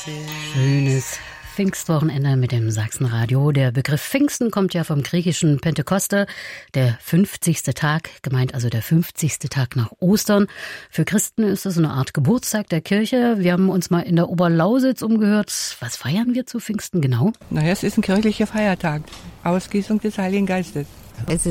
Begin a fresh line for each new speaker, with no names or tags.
Schönes Pfingstwochenende mit dem Sachsenradio. Der Begriff Pfingsten kommt ja vom griechischen Pentekoste, der 50. Tag, gemeint also der 50. Tag nach Ostern. Für Christen ist es eine Art Geburtstag der Kirche. Wir haben uns mal in der Oberlausitz umgehört. Was feiern wir zu Pfingsten genau?
Naja, es ist ein kirchlicher Feiertag. Ausgießung des Heiligen Geistes.
Es